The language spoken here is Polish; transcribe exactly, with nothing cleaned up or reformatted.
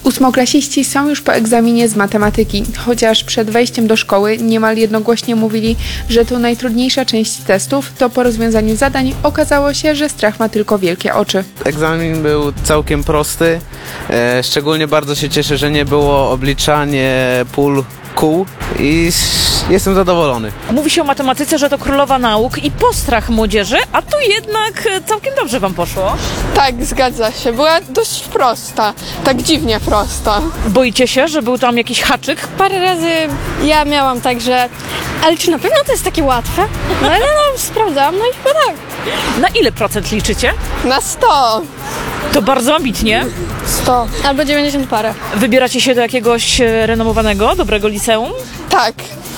Ósmoklasiści są już po egzaminie z matematyki, chociaż przed wejściem do szkoły niemal jednogłośnie mówili, że to najtrudniejsza część testów, to po rozwiązaniu zadań okazało się, że strach ma tylko wielkie oczy. Egzamin był całkiem prosty, e, szczególnie bardzo się cieszę, że nie było obliczanie pól kół i jestem zadowolony. Mówi się o matematyce, że to królowa nauk i postrach młodzieży, a tu jednak całkiem dobrze wam poszło. Tak, zgadza się. Była dość prosta, tak dziwnie prosta. Boicie się, że był tam jakiś haczyk? Parę razy ja miałam tak, że ale czy na pewno to jest takie łatwe? No ale no, sprawdzałam, no i chyba tak. Na ile procent liczycie? Na sto. To bardzo ambitnie. sto albo dziewięćdziesiąt parę. Wybieracie się do jakiegoś renomowanego, dobrego liceum? Tak,